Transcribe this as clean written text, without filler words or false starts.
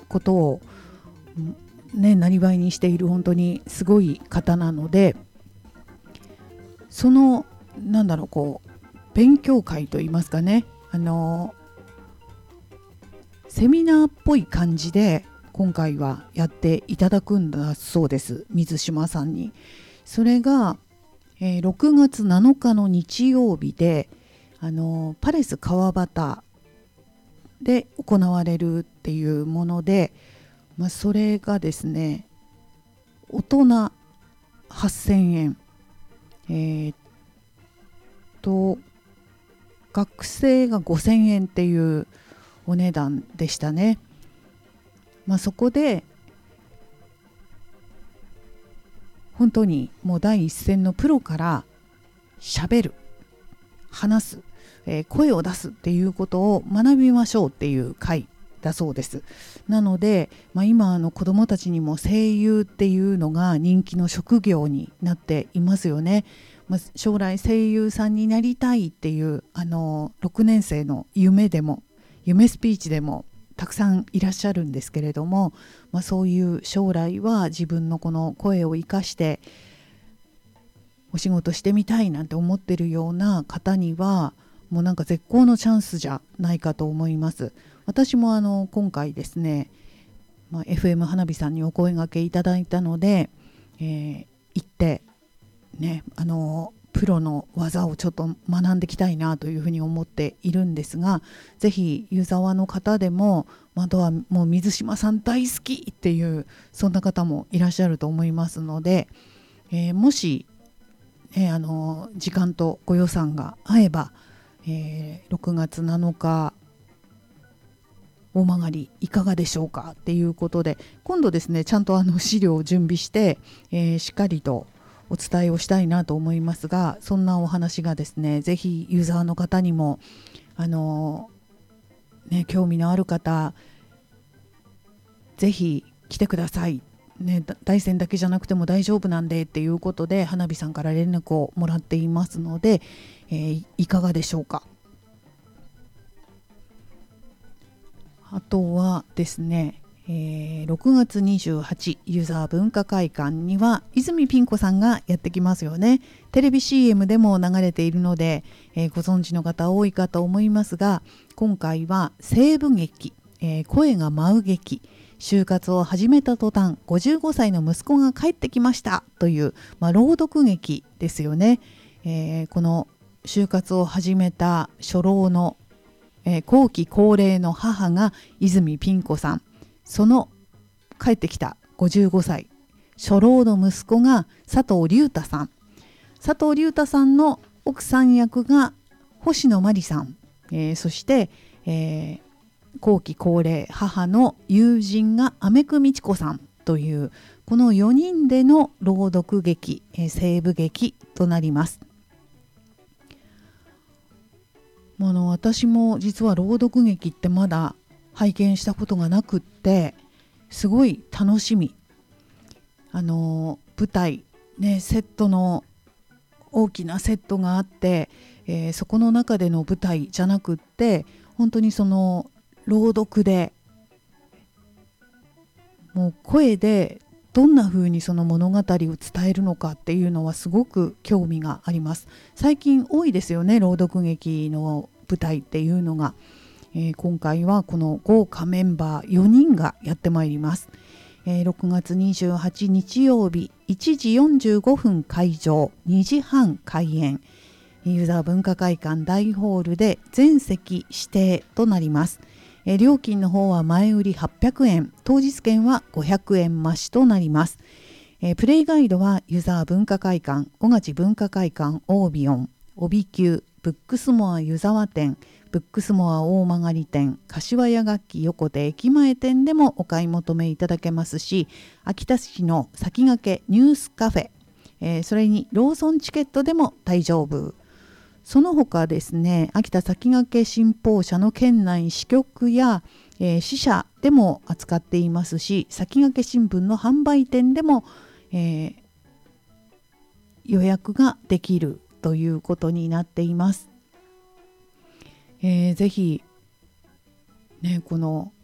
ことをね、なりわいにしている本当にすごい方なので、その勉強会といいますかね、セミナーっぽい感じで今回はやっていただくんだそうです、水島さんに。それが、6月7日の日曜日でパレス川端で行われるっていうもので、それがですね、大人8000円、学生が5000円っていうお値段でしたね。そこで本当にもう第一線のプロから喋る、話す、声を出すっていうことを学びましょうっていう会だそうです。なので、今子どもたちにも声優っていうのが人気の職業になっていますよね。将来声優さんになりたいっていう6年生の夢スピーチでもたくさんいらっしゃるんですけれども、そういう将来は自分のこの声を生かしてお仕事してみたいなんて思ってるような方にはもう絶好のチャンスじゃないかと思います。私も今回ですね、FM 花火さんにお声掛けいただいたので、行ってね、プロの技をちょっと学んでいきたいなというふうに思っているんですが、ぜひ湯沢の方でも、あとはもう水島さん大好きっていうそんな方もいらっしゃると思いますので、もし、時間とご予算が合えば、6月7日大曲いかがでしょうかっていうことで、今度ですねちゃんと資料を準備して、しっかりとお伝えをしたいなと思いますが、そんなお話がですね、ぜひユーザーの方にも興味のある方ぜひ来てください、大山だけじゃなくても大丈夫なんでっていうことで花火さんから連絡をもらっていますので、いかがでしょうか。あとはですね、6月28ユーザー文化会館には泉ピン子さんがやってきますよね。テレビ CM でも流れているので、ご存知の方多いかと思いますが、今回は西部劇、声が舞う劇、就活を始めた途端55歳の息子が帰ってきましたという、朗読劇ですよね。この就活を始めた初老の後期高齢の母が泉ピン子さん、その帰ってきた55歳初老の息子が佐藤隆太さん、佐藤隆太さんの奥さん役が星野真里さん、そして、後期高齢母の友人が雨久美智子さんという、この4人での朗読劇、西部劇となります。私も実は朗読劇ってまだ拝見したことがなくって、すごい楽しみ。舞台ね、セットの大きなセットがあって、そこの中での舞台じゃなくって、本当にその朗読でもう声でどんな風にその物語を伝えるのかっていうのはすごく興味があります。最近多いですよね、朗読劇の舞台っていうのが。今回はこの豪華メンバー4人がやってまいります。6月28日曜日1時45分会場、2時半開演、ユーザー文化会館大ホールで全席指定となります。料金の方は前売り800円、当日券は500円増しとなります。プレイガイドはユーザー文化会館、小勝文化会館オービオン、帯級、ブックスモア湯沢店、ブックスモア大曲店、柏屋楽器横手駅前店でもお買い求めいただけますし、秋田市の先駆けニュースカフェ、それにローソンチケットでも大丈夫。その他ですね、秋田先駆け新報社の県内支局や、支社でも扱っていますし、先駆け新聞の販売店でも、予約ができるということになっています。ぜひ、ね、この